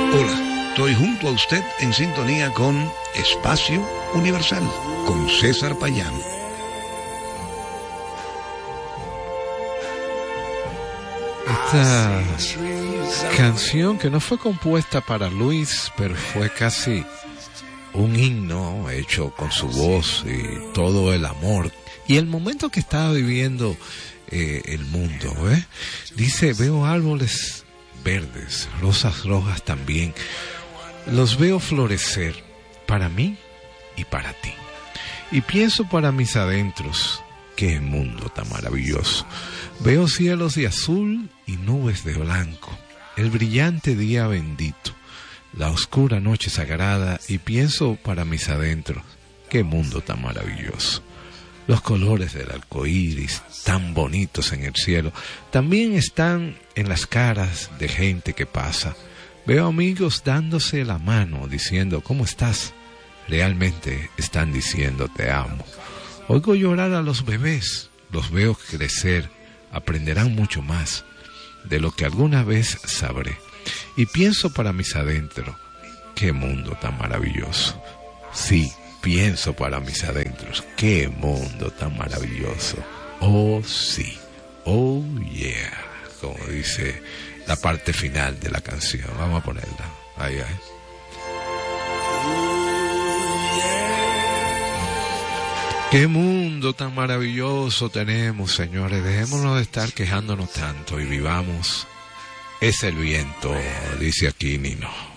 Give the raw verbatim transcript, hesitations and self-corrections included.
Hola, estoy junto a usted en sintonía con Espacio Universal, con César Payán. Esta canción que no fue compuesta para Luis, pero fue casi un himno hecho con su voz y todo el amor y el momento que estaba viviendo eh, el mundo, ¿eh? Dice, veo árboles verdes, rosas rojas también, los veo florecer para mí y para ti, y pienso para mis adentros, qué mundo tan maravilloso. Veo cielos de azul y nubes de blanco, el brillante día bendito, la oscura noche sagrada, y pienso para mis adentros, qué mundo tan maravilloso. Los colores del arco iris, tan bonitos en el cielo, también están en las caras de gente que pasa. Veo amigos dándose la mano, diciendo, ¿cómo estás? Realmente están diciendo, te amo. Oigo llorar a los bebés, los veo crecer, aprenderán mucho más de lo que alguna vez sabré. Y pienso para mis adentros, qué mundo tan maravilloso. Sí, pienso para mis adentros, qué mundo tan maravilloso. Oh sí, oh yeah, como dice la parte final de la canción. Vamos a ponerla, ahí, ahí. Qué mundo tan maravilloso tenemos, señores. Dejémonos de estar quejándonos tanto y vivamos. Es el viento, dice aquí Nino.